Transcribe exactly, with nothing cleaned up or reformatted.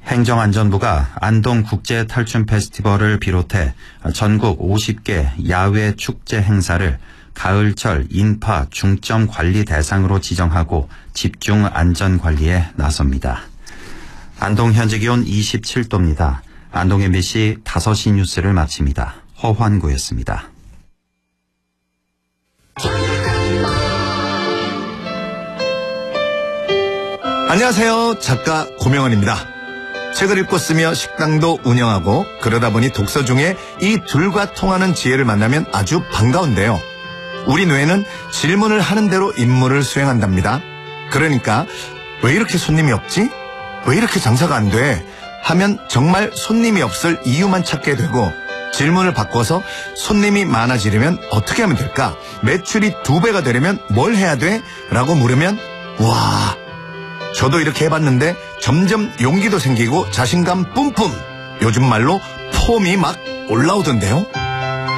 행정안전부가 안동국제 탈춤 페스티벌을 비롯해 전국 오십 개 야외 축제 행사를 가을철 인파 중점 관리 대상으로 지정하고 집중 안전 관리에 나섭니다. 안동 현재 기온 이십칠 도입니다. 안동 엠비씨 다섯 시 뉴스를 마칩니다. 허환구였습니다. 안녕하세요. 작가 고명원입니다. 책을 읽고 쓰며 식당도 운영하고 그러다 보니 독서 중에 이 둘과 통하는 지혜를 만나면 아주 반가운데요. 우리 뇌는 질문을 하는 대로 임무를 수행한답니다. 그러니까 왜 이렇게 손님이 없지? 왜 이렇게 장사가 안 돼? 하면 정말 손님이 없을 이유만 찾게 되고 질문을 바꿔서 손님이 많아지려면 어떻게 하면 될까? 매출이 두 배가 되려면 뭘 해야 돼? 라고 물으면 와... 저도 이렇게 해봤는데 점점 용기도 생기고 자신감 뿜뿜. 요즘 말로 폼이 막 올라오던데요.